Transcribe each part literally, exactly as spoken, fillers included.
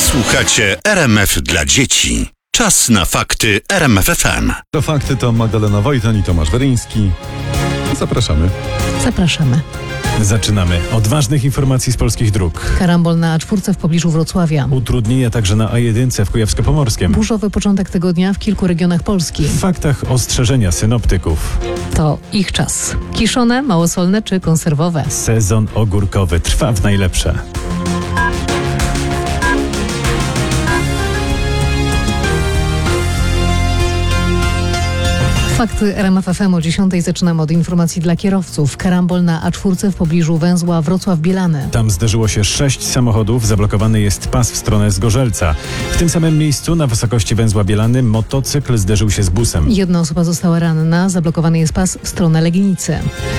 Słuchacie R M F dla dzieci. Czas na fakty R M F F M. To fakty to Magdalena Wojtan i Tomasz Weryński. Zapraszamy. Zapraszamy. Zaczynamy od ważnych informacji z polskich dróg. Karambol na A cztery w pobliżu Wrocławia. Utrudnienia także na A jeden w Kujawsko-Pomorskiem. Burzowy początek tego dnia w kilku regionach Polski. W faktach ostrzeżenia synoptyków. To ich czas. Kiszone, małosolne czy konserwowe? Sezon ogórkowy trwa w najlepsze. Fakty R M F F M o dziesiątej zaczynamy od informacji dla kierowców. Karambol na A cztery w pobliżu węzła Wrocław-Bielany. Tam zderzyło się sześć samochodów, zablokowany jest pas w stronę Zgorzelca. W tym samym miejscu na wysokości węzła Bielany motocykl zderzył się z busem. Jedna osoba została ranna, zablokowany jest pas w stronę Legnicy.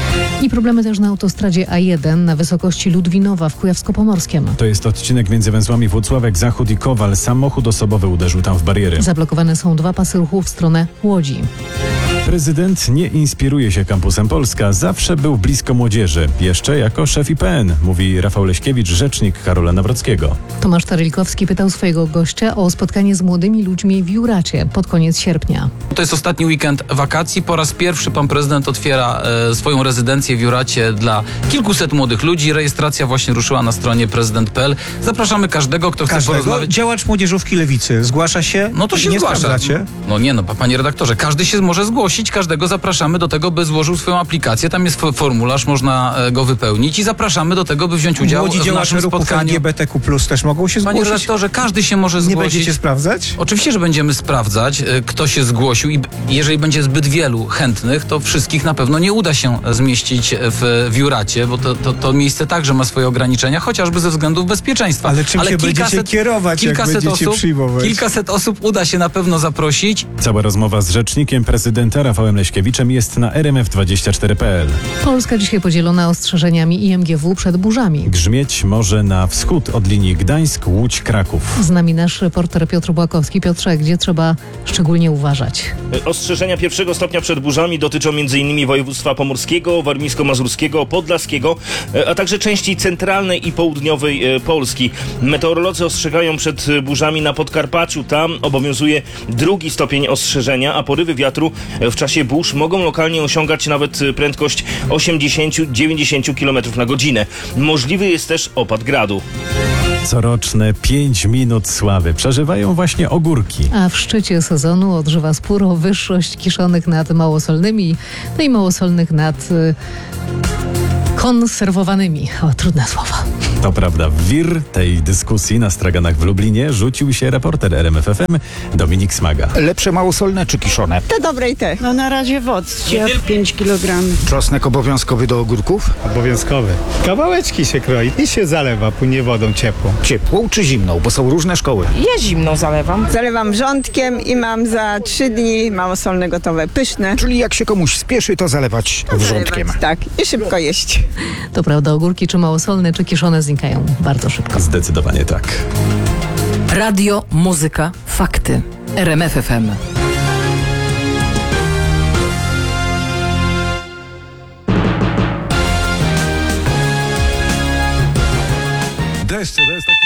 I problemy też na autostradzie A jeden na wysokości Ludwinowa w Kujawsko-Pomorskiem. To jest odcinek między węzłami Włocławek Zachód i Kowal. Samochód osobowy uderzył tam w bariery. Zablokowane są dwa pasy ruchu w stronę Łodzi. Prezydent nie inspiruje się Kampusem Polska. Zawsze był blisko młodzieży. Jeszcze jako szef I P N, mówi Rafał Leśkiewicz, rzecznik Karola Nawrockiego. Tomasz Tarylikowski pytał swojego gościa o spotkanie z młodymi ludźmi w Juracie pod koniec sierpnia. To jest ostatni weekend wakacji. Po raz pierwszy pan prezydent otwiera e, swoją rezydencję w Juracie dla kilkuset młodych ludzi. Rejestracja właśnie ruszyła na stronie prezydent kropka p l. Zapraszamy każdego, kto Każdego? chce porozmawiać. Działacz młodzieżówki Lewicy zgłasza się? No to się nie zgłasza. sprawdzacie? No nie no, panie redaktorze, każdy się może zgłosić, każdego zapraszamy do tego, by złożył swoją aplikację. Tam jest formularz, można go wypełnić i zapraszamy do tego, by wziąć udział Młodzi w działacze naszym ruchu spotkaniu. L G B T Q plus też mogą się Panie zgłosić? redaktorze, każdy się może Nie zgłosić. będziecie sprawdzać? Oczywiście, że będziemy sprawdzać, kto się zgłosił i jeżeli będzie zbyt wielu chętnych, to wszystkich na pewno nie uda się zmieścić w, w Juracie, bo to, to, to miejsce także ma swoje ograniczenia, chociażby ze względów bezpieczeństwa. Ale czym się będziecie kierować, jak będziecie osób, przyjmować? Kilkaset osób uda się na pewno zaprosić. Cała rozmowa z rzecznikiem prezydenta Rafałem Leśkiewiczem jest na r m f dwadzieścia cztery kropka p l. Polska dzisiaj podzielona ostrzeżeniami I M G W przed burzami. Grzmieć może na wschód od linii Gdańsk, Łódź, Kraków. Z nami nasz reporter Piotr Błakowski. Piotrze, gdzie trzeba szczególnie uważać? Ostrzeżenia pierwszego stopnia przed burzami dotyczą m.in. województwa pomorskiego, warmińsko-mazurskiego, podlaskiego, a także części centralnej i południowej Polski. Meteorolodzy ostrzegają przed burzami na Podkarpaciu. Tam obowiązuje drugi stopień ostrzeżenia, a porywy wiatru w czasie burz mogą lokalnie osiągać nawet prędkość osiemdziesiąt do dziewięćdziesięciu kilometrów na godzinę. Możliwy jest też opad gradu. Coroczne pięć minut sławy przeżywają właśnie ogórki. A w szczycie sezonu odżywa spór o wyższość kiszonych nad małosolnymi, no i małosolnych nad y, konserwowanymi. O, trudne słowa. To prawda, w wir tej dyskusji na straganach w Lublinie rzucił się reporter R M F F M Dominik Smaga. Lepsze małosolne czy kiszone? Te dobre i te. No na razie w occie pięć kilogramów. Czosnek obowiązkowy do ogórków? Obowiązkowy. Kawałeczki się kroi i się zalewa, płynie wodą ciepłą. Ciepłą czy zimną? Bo są różne szkoły. Ja zimną zalewam. Zalewam wrzątkiem i mam za trzy dni małosolne gotowe, pyszne. Czyli jak się komuś spieszy, to zalewać wrzątkiem. Zalewać, tak, i szybko jeść. To prawda, ogórki czy małosolne, czy kiszone znikają bardzo szybko. Zdecydowanie tak. Radio, muzyka, fakty. R M F F M. Deszcze, to jest taki